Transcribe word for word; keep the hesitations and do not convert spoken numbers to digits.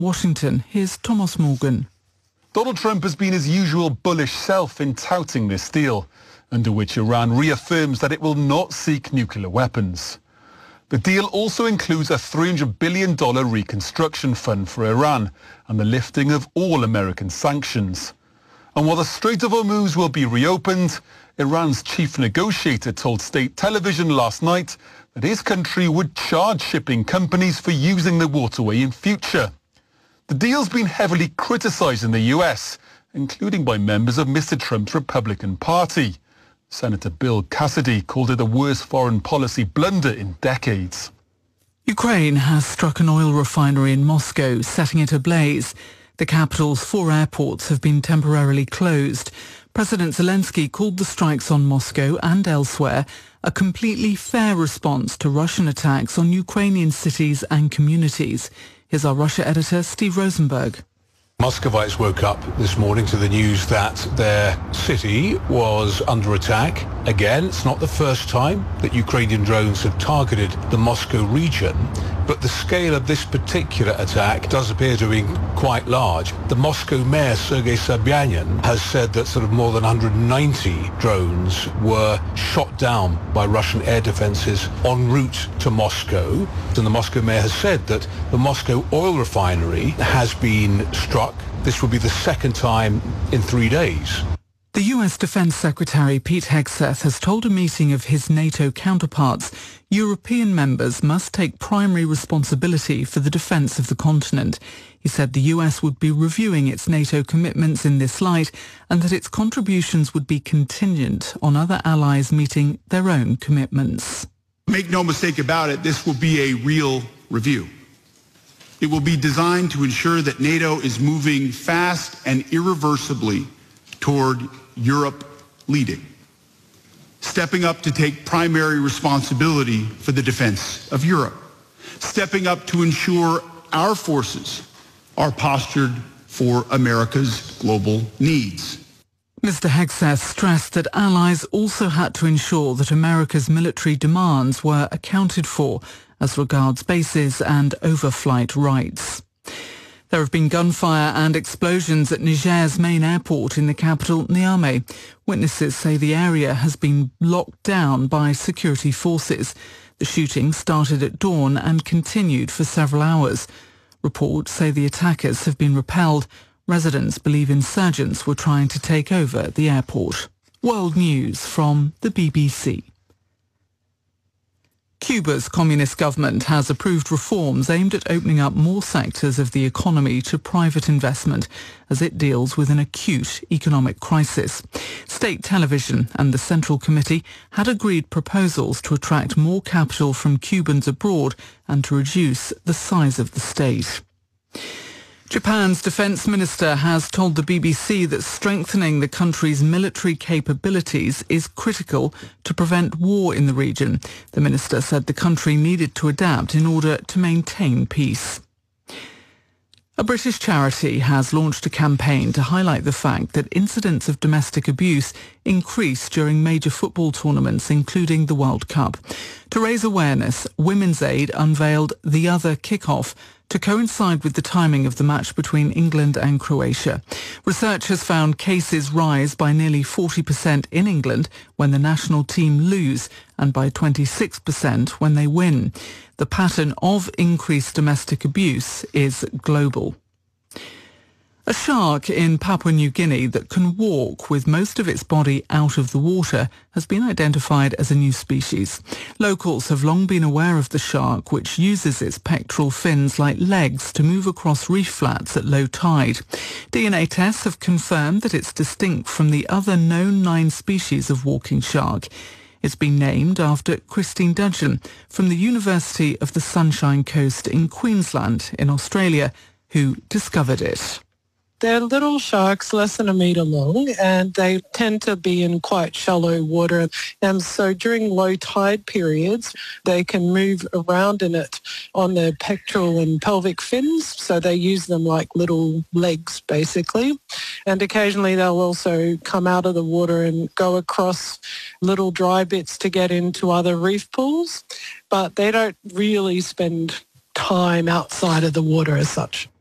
Washington, here's Thomas Morgan. Donald Trump has been his usual bullish self in touting this deal, under which Iran reaffirms that it will not seek nuclear weapons. The deal also includes a three hundred billion dollars reconstruction fund for Iran and the lifting of all American sanctions. And while the Strait of Hormuz will be reopened, Iran's chief negotiator told state television last night that his country would charge shipping companies for using the waterway in future. The deal's been heavily criticized in the U S, including by members of Mister Trump's Republican Party. Senator Bill Cassidy called it the worst foreign policy blunder in decades. Ukraine has struck an oil refinery in Moscow, setting it ablaze. The capital's four airports have been temporarily closed. President Zelensky called the strikes on Moscow and elsewhere a completely fair response to Russian attacks on Ukrainian cities and communities. Here's our Russia editor, Steve Rosenberg. Muscovites woke up this morning to the news that their city was under attack. Again, it's not the first time that Ukrainian drones have targeted the Moscow region, but the scale of this particular attack does appear to be quite large. The Moscow mayor, Sergei Sobyanin, has said that sort of more than one hundred ninety drones were shot down by Russian air defenses en route to Moscow. And the Moscow mayor has said that the Moscow oil refinery has been struck. This will be the second time in three days. The U S Defense Secretary Pete Hegseth has told a meeting of his NATO counterparts European members must take primary responsibility for the defence of the continent. He said the U S would be reviewing its NATO commitments in this light and that its contributions would be contingent on other allies meeting their own commitments. Make no mistake about it, this will be a real review. It will be designed to ensure that NATO is moving fast and irreversibly toward Europe leading, stepping up to take primary responsibility for the defense of Europe, stepping up to ensure our forces are postured for America's global needs. Mister Hegseth stressed that allies also had to ensure that America's military demands were accounted for as regards bases and overflight rights. There have been gunfire and explosions at Niger's main airport in the capital, Niamey. Witnesses say the area has been locked down by security forces. The shooting started at dawn and continued for several hours. Reports say the attackers have been repelled. Residents believe insurgents were trying to take over the airport. World News from the B B C. Cuba's communist government has approved reforms aimed at opening up more sectors of the economy to private investment as it deals with an acute economic crisis. State television and the Central Committee had agreed proposals to attract more capital from Cubans abroad and to reduce the size of the state. Japan's defence minister has told the B B C that strengthening the country's military capabilities is critical to prevent war in the region. The minister said the country needed to adapt in order to maintain peace. A British charity has launched a campaign to highlight the fact that incidents of domestic abuse increase during major football tournaments, including the World Cup. To raise awareness, Women's Aid unveiled The Other Kickoff to coincide with the timing of the match between England and Croatia. Research has found cases rise by nearly forty percent in England when the national team lose and by twenty-six percent when they win. The pattern of increased domestic abuse is global. A shark in Papua New Guinea that can walk with most of its body out of the water has been identified as a new species. Locals have long been aware of the shark, which uses its pectoral fins like legs to move across reef flats at low tide. D N A tests have confirmed that it's distinct from the other known nine species of walking shark. It's been named after Christine Dudgeon from the University of the Sunshine Coast in Queensland in Australia, who discovered it. They're little sharks, less than a metre long, and they tend to be in quite shallow water. And so during low tide periods, they can move around in it on their pectoral and pelvic fins. So they use them like little legs, basically. And occasionally they'll also come out of the water and go across little dry bits to get into other reef pools. But they don't really spend time outside of the water as such.